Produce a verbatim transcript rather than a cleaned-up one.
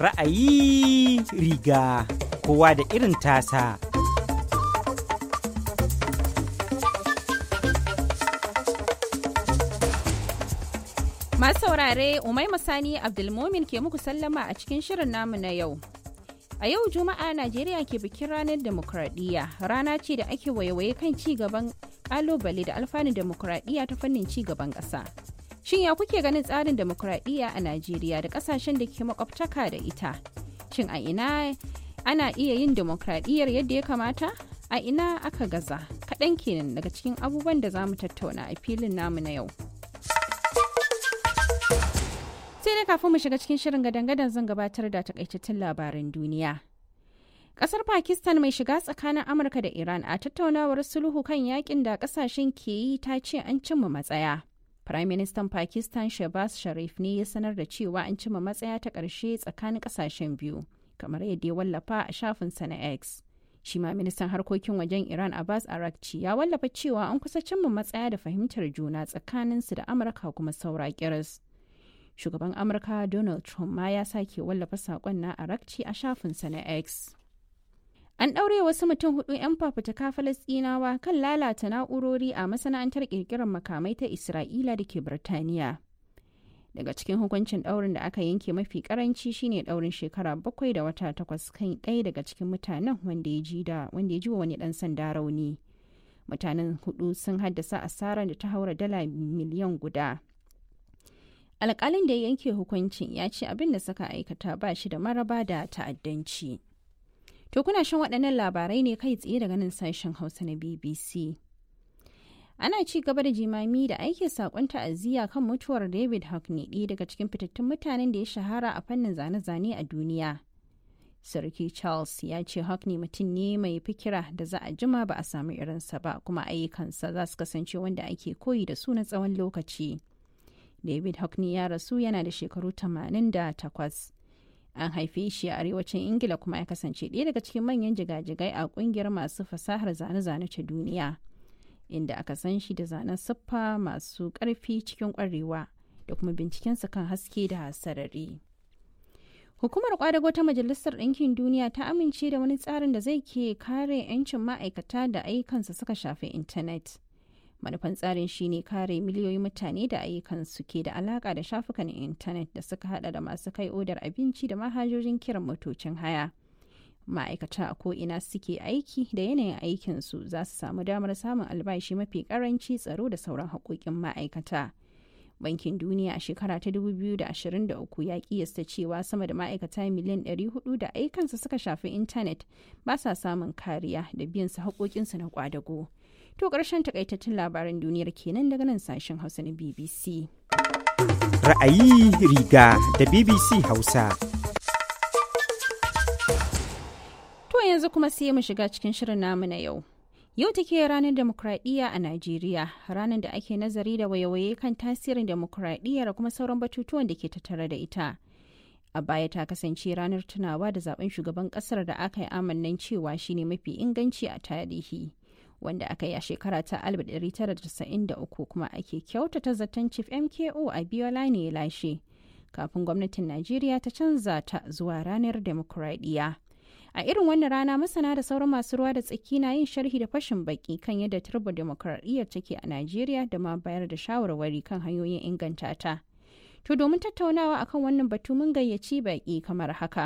Ra'ayi riga kowa da irin tasa. Masu saurare, Umaima Sani Abdulmomin ke muku sallama a cikin shirin namu na yau. A yau Juma'a Najeriya ke bikin ranar demokradiyya. Rana ce da ake waiwaye kan ci gaban kalubale da alfanun demokradiyya ta fannin ci gaban ƙasa. Shin ya kuke ganin tsarin demokradiyya a Najeriya da ƙasashen da ke makwabtaka da ita? Shin a ina ana iya yin demokradiyyar yadda ya kamata? A ina aka gaza? Kaɗan kenan daga cikin abubuwan da za mu tattauna a filin namu na yau. Sai dai kafin mu shiga cikin shirin gadan-gadan zan gabatar da takaitattun labaran duniya. Kasar Pakistan mai shiga tsakanin Amurka da Iran a tattaunawar sulhu kan yakin da kasashen ke yi ta ce an cimma matsaya. Prime Minister Pakistan Shehbaz Sharif ne ya sanar da cewa an cimma matsaya ta ƙarshe tsakanin kasashen biyu, kamar yadda ya wallafa a shafinsa na X. Shi ma ministan harkokin wajen Iran Abbas Araghchi ya wallafa cewa an kusa cimma matsaya da fahimtar juna tsakaninsu da Amurka kuma saura kiris. Shugaban Amurka Donald Trump ma ya sake wallafa saƙon na Araghchi a shafinsa na X. An ɗaure wasu mutum hudu 'yan fafutuka Falasɗinawa kan lalata na'urori a masana'antar ƙirƙirar makamai ta Isra'ila da ke Birtaniya. Daga cikin hukuncin ɗaurin da aka yanke mafi ƙaranci shine ɗaurin shekara bakwai da wata takwas kan ɗaya daga cikin mutanen wanda ya ji da wanda ya ji wa wani ɗan sanda rauni. Mutanen hudu sun haddasa asarar da ta haura dala miliyan guda. Alƙalin da ya yanke hukuncin ya ce abin da suka aikata ba shi da maraba da ta'addanci. To kuna shan waɗannan labarai ne kai tsaye daga nan sashen Hausa na B B C. Ana ci gaba da jimami da aike saƙon ta'aziyya kan mutuwar David Hockney, ɗaya daga cikin fitattun mutanen da ya shahara a fannin zane-zane a duniya. Sarki Charles ya ce Hockney mutum ne mai fikira da za a jima ba a samu irinsa ba, kuma ayyukansa za su kasance wanda ake koyi da su na tsawon lokaci. David Hockney ya rasu yana da shekaru tamanin da takwas. An haife shi a arewacin Ingila kuma ya kasance ɗaya daga cikin manyan jigajigai a ƙungiyar masu fasahar zane-zane ta duniya, inda aka san shi da zanen siffa masu ƙarfi cikin ƙwarewa da kuma bincikensa kan haske da sarari. Hukumar ƙwadago ta Majalisar Ɗinkin Duniya ta amince da wani tsarin da zai ke kare 'yancin ma'aikata da ayyukansa suka shafi intanet. Manufan tsarin shine kare miliyoyin mutane da ayyukansu ke da alaka da shafukan intanet da suka hada da masu kai odar abinci da manhajojin kiran motocin haya. Ma'aikata a ko'ina suke aiki da yanayin aikinsu za su samu damar samun albashi mafi karanci, tsaro da sauran haƙoƙin ma'aikata. Bankin Duniya a shekara ta dubu biyu da ashirin da uku ya kiyasta cewa sama da ma'aikata miliyan ɗari hudu da ayyukansu suka shafi intanet ba sa samun kariya da biyan su haƙoƙinsu na kwadago. To ƙarshen takaitattun labaran duniyar kenan daga nan sashen Hausa na B B C. Ra'ayi riga da B B C Hausa. To yanzu kuma sai mu shiga cikin shirin namu na yau. Yau take ranar demokradiyya a Najeriya, ranar da ake nazari da wayewaye kan tasirin demokradiyya da kuma sauran batutuwan da ke tattare da ita. A baya ta kasance ranar tunawa da zaben shugaban ƙasar da aka yi amannan cewa shine mafi inganci a tarihi, wanda aka yi a shekara ta alif ɗari tara da casa'in da uku, kuma ake kyautata zaton Chief M K O Abiola ne ya lashe, kafin gwamnatin Najeriya ta canza ta zuwa ranar demokuraɗiyya. A irin wannan rana masana da sauran masu ruwa da tsaki na yin sharhi da fashin baki kan yadda turbo demokuraɗiyyar take a Najeriya da ma bayar da shawarwari kan hanyoyin inganta ta. To domin tattaunawa akan wannan batu mun gayyaci baki kamar haka.